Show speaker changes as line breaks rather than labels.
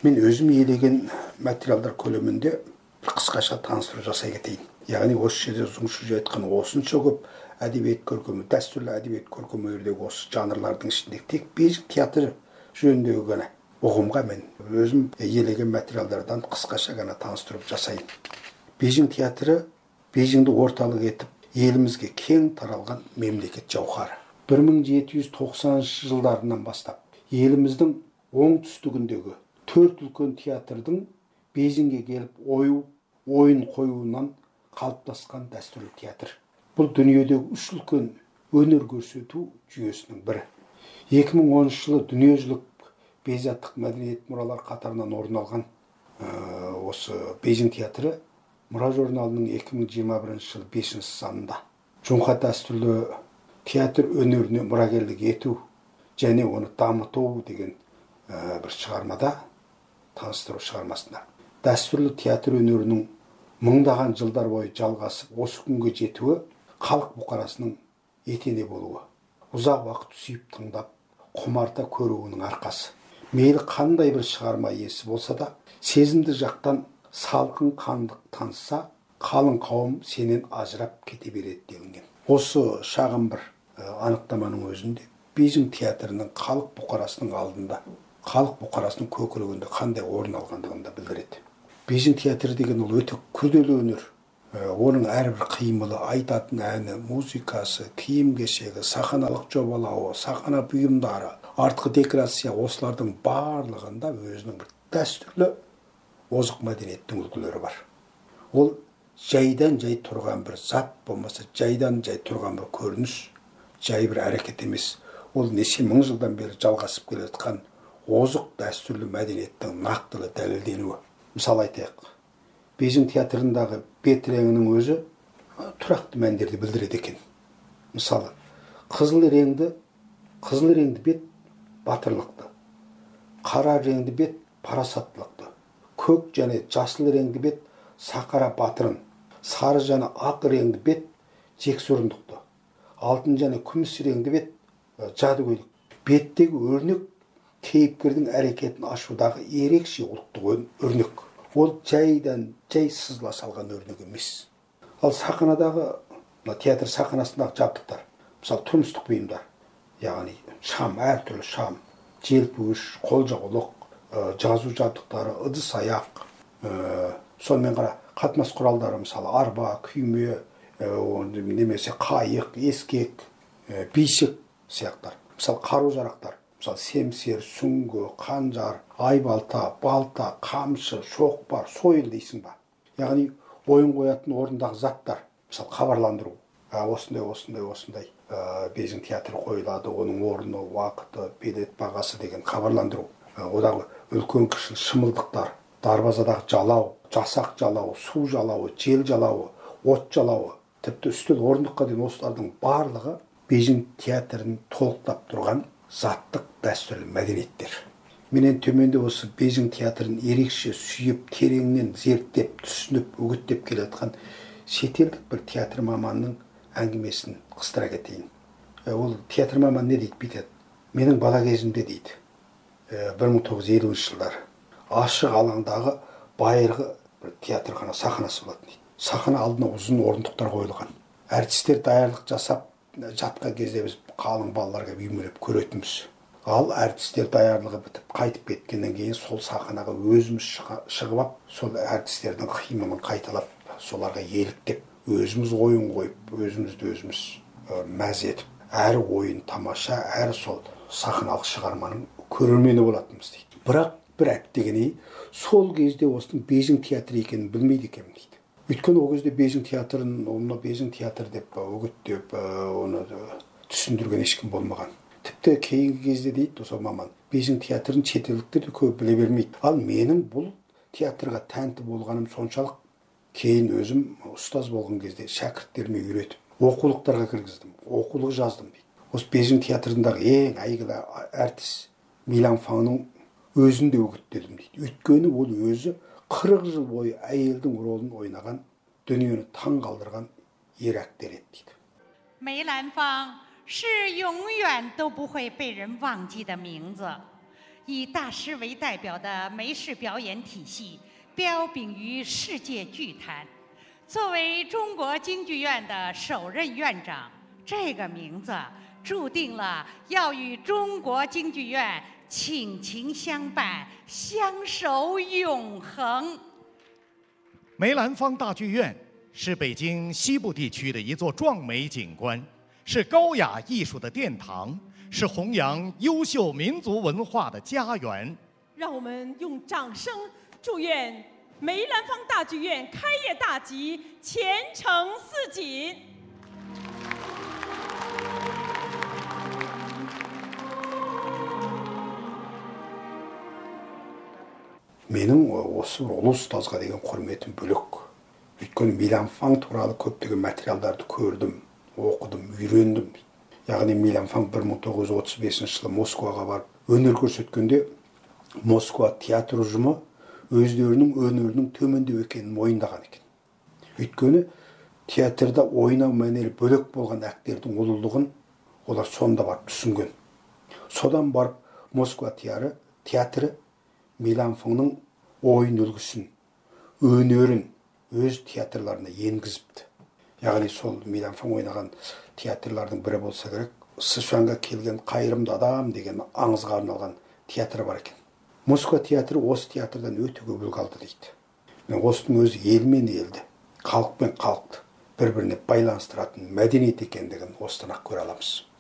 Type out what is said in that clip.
Мен өзім елеген материалдар көлемінде қысқаша таныстыру жасай кетейін. Яғни осы жерде Зұңшыжы айтқан осынша көп әдебиет көркемі, дәстүрлі әдебиет көркем өнердегі осы жанрлардың ішіндегі тек Бейжің театры жөніндегі ғана ұғымға мен өзім елеген материалдардан қысқаша ғана таныстырып жасайын. Бейжің театры Бейжіңді орталық етіп, елімізге кең таралған мемлекет жауһары. 1790 жылдарынан бастап еліміздің оңтүстігіндегі 4 үлкен театрдың Бейжіңге келіп ойын қоюынан қалыптасқан дәстүрлі театр. Бұл дүниедегі 3 үлкен өнер көрсету жүйесінің бірі. 2010 жылы дүниежүзілік бейжаттық мәдениет мұралар қатарынан орын алған осы Бейжің театры Мұра журналының 2021 жылы 5 санында Жоңқа дәстүрлі театр өнеріне мұрагерлік ету және оны дамыту деген бір шығармада, таныстыру шығармасында, дәстүрлі театр өнерінің мыңдаған жылдар бойы жалғасып, осы күнге жетуі халық бұқарасының етене болуы, ұзақ уақыт сүйіп тыңдап, құмарта көруінің арқасы. Мейлі қандай бір шығарма иесі болса да, сезімді жақтан салқын қандық танса, қалың қауым сенен ажырап кете береді делінген. Осы шағын бір анықтаманың өзінде Бейжің театрының халық бұқарасының алдында, халық бұқарасының көкірегінде қандай орын алғандығын да білдіреді. Бейжің театры деген ол өте күрделі өнер. Оның әрбір қимылы, айтатын әні, музыкасы, киім-кешегі, сахналық жобалауы, сахна бұйымдары, артқы декорация, осылардың барлығында өзінің бір дәстүрлі озық мәдениеттің үлгілері бар. Ол жайдан жай тұрған бір зат болмаса, жайдан жай тұрған бір көрініс, жай бір әрекет емес. Ол неше мың жылдан бері жалғасып келе жатқан озық дәстүрлі мәдениеттің нақтылы дәлелденуі. Мысалы айтайық, Бейжің театрындағы бет реңінің өзі тұрақты мәндерді білдіреді екен. Мысалы, қызыл реңді бет батырлықты, қара реңді бет парасаттылықты, көк және жасыл реңді бет сақара батырын, сары және ақ реңді бет жексұрындықты, алтын және күміс реңді бет жадыгөйлік. Беттегі өрнек кейіпкердің әрекетін ашудағы ерекше ұлттық өрнек. Ол жайдан жай сызыла салған өрнек емес. Ал сахнадағы, театр сахнасындағы жабдықтар, мысалы тұрмыстық бұйымдар, яғни шам, әртүрлі шам, желпуіш, қолжаулық, жазу жабдықтары, ыдыс аяқ, сонымен қара қатынас құралдары, мысалы арба, күйме, немесе қайық, ескек, бишік сияқтар. Мысалы қару-жарақтар, мысалы семсер, сүңгі, қанжар, айбалта, балта, қамшы, шоқпар, сойыл дейсің ба. Яғни ойын қоятын орындағы заттар, мысалы хабарландыру. Осындай Бейжің театры қойылады, оның орны, уақыты, билет бағасы деген хабарландыру. Одағы үлкен кіші шымылдықтар, дарбазадағы жалау, жасақ жалауы, су жалауы, жел жалауы, от жалауы, тіпті үстел орындыққа дейін осылардың барлығы Бейжің театрын толықтап тұрған заттық дәстүрлі мәдениеттер. Менен төменде осы Бейжің театрын ерекше сүйіп, тереңнен зерттеп, түсініп, үгіттеп келе жатқан шетелдік бір театр маманның әңгімесін қыстыра кетейін. Ол театр маман не дейді, бүйтеді. Менің бала кезімде дейді, 1950 жылдар ашық алаңдағы байырғы бір театрхана сахнасы болатын дейді. Сахна алдына ұзын орындықтар қойылған. Әртістер даярлық жасап, жатқан кезде біз қалың балаларға үймелеп көретінбіз. Ал әртістер даярлығы бітіп қайтып кеткеннен кейін сол сахнаға өзіміз шығып ап, сол әртістердің қимылын қайталап, соларға еліктеп, өзіміз ойын қойып, өзіміз мәз етіп, әрі ойын тамаша, әрі сол сахналық шығарманың көрермені болатынбыз дейді. Бірақ бір әттегеней, сол кезде осының Бейжің театры екенін білмейді екенмін дейді. Өйткені ол кезде Бейжің театрын, оны Бейжің театр деп үгіттеп, оны түсіндірген ешкім болмаған. Тіпті кейінгі кезде дейді осы маман, Бейжің театрын шетелдіктер де көп біле бермейді. Ал менің бұл театрға тәнті болғаным соншалық, кейін өзім ұстаз болған кезде шәкірттеріме үйретіп, оқулықтарға кіргіздім, оқулық жаздым дейді. Осы Бейжің театрындағы ең әйгілі әртіс Милан Фаңның өзін де үгіттедім дейді. Өйткені ол өзі 40 жыл бойы әйелдің ролын ойнаған, дүниені таң қалдырған ер актер еді дейді.
梅兰芳是永远都不会被人忘记的名字， 以大师为代表的梅氏表演体系彪炳于世界剧坛。作为中国京剧院的首任院长，这个名字注定了要与中国京剧院倾情相伴，相守永恒。
梅兰芳大剧院是北京西部地区的一座壮美景观，是高雅艺术的殿堂，是弘扬优秀民族文化的家园。
让我们用掌声祝愿梅兰芳大剧院开业大吉，前程似锦。
менің осы ұлы ұстазға деген құрметім бөлек. Өйткені Меланфаң туралы көптеген материалдарды көрдім, оқыдым, үйрендім. Яғни Меланфаң 1935 жылы Москваға барып өнер көрсеткенде Москва театр ұжымы өздерінің өнерінің төмендеу екенін мойындаған екен. Өйткені театрда ойнау мәнері бөлек болған актердің ұлылығын олар сонда барып түсінген. Содан барып Москва театры Меланфаңның ойын үлгісін, өнерін өз театрларына енгізіпті. Яғни сол Меланфаң ойнаған театрлардың бірі болса керек, Сычуанға келген қайырымды адам деген аңызға арналған театр бар екен. Москва театры осы театрдан өте көп үлгі алды дейді. Осының өзі ел мен елді, халық пен халықты бір-біріне байланыстыратын мәдениет екендігін осыдан ақ көре аламыз.